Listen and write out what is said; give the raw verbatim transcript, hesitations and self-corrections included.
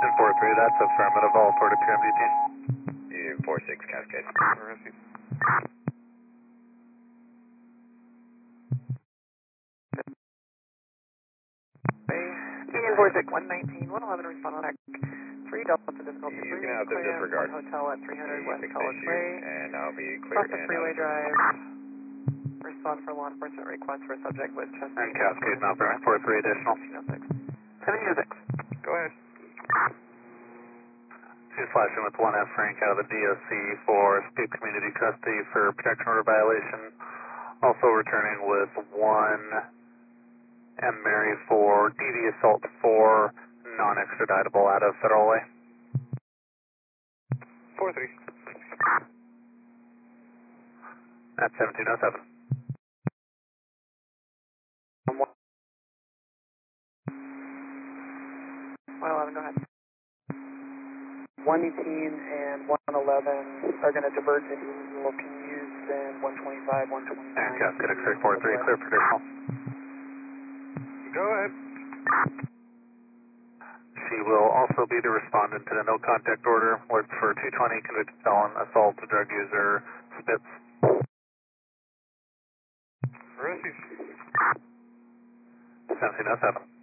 four three, that's affirmative, all Port of P M D T. Union four six, Cascade. Union four six, one nineteen, one eleven, respond on deck. three Delta difficulty You three, can have them clear, disregard. one hotel at three hundred West Fix College issue, Way. and I'll be clear. Cross the freeway drive. Respond for law enforcement request for subject with chest. And Cascade, Malvern, four three additional. seventeen oh six. Go ahead. She's flashing with one F Frank out of the D O C for escape community custody for protection order violation. Also returning with one M Mary for D V assault for non-extraditable out of Federal Way. four three. At seventeen oh seven. one eleven, go ahead. one eighteen and one eleven are going to divert into usual commutes, and one twenty-five, one twenty-nine. And Cascade X-ray four three, clear for additional. Go ahead. She will also be the respondent to the no contact order with for two twenty convicted felon, assault, drug user, spits. Receive. seventeen oh seven.